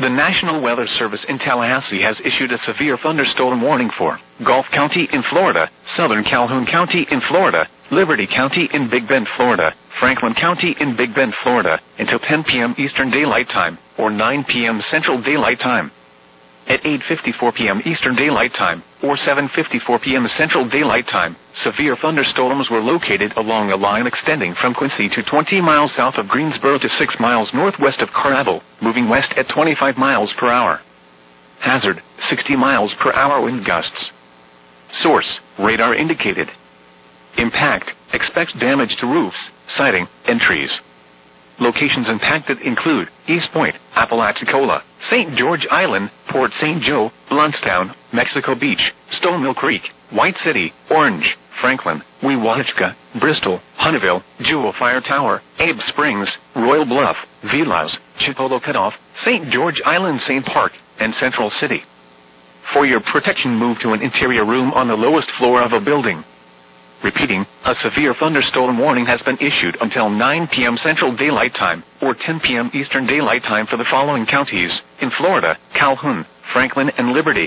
The National Weather Service in Tallahassee has issued a severe thunderstorm warning for Gulf County in Florida, Southern Calhoun County in Florida, Liberty County in Big Bend, Florida, Franklin County in Big Bend, Florida, until 10 p.m. Eastern Daylight Time, or 9 p.m. Central Daylight Time. At 8:54 p.m. Eastern Daylight Time, or 7:54 p.m. Central Daylight Time, severe thunderstorms were located along a line extending from Quincy to 20 miles south of Greensboro to 6 miles northwest of Coraville, moving west at 25 miles per hour. Hazard, 60 miles per hour wind gusts. Source, radar indicated. Impact, expects damage to roofs, siding, and trees. Locations impacted include East Point, Apalachicola, St. George Island, Port St. Joe, Blountstown, Mexico Beach, Stonemill Creek, White City, Orange, Franklin, Weewatchka, Bristol, Hunteville, Jewel Fire Tower, Abe Springs, Royal Bluff, Vilas, Chipolo Cutoff, St. George Island, St. Park, and Central City. For your protection, move to an interior room on the lowest floor of a building. Repeating, a severe thunderstorm warning has been issued until 9 p.m. Central Daylight Time, or 10 p.m. Eastern Daylight Time for the following counties: in Florida, Calhoun, Franklin, and Liberty.